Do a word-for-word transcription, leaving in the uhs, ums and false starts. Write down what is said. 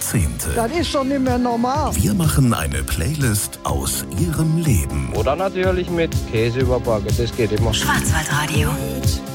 Jahrzehnte. Das ist doch nicht mehr normal. Wir machen eine Playlist aus Ihrem Leben. Oder natürlich mit Käse überbacken, das geht immer. Schwarzwaldradio.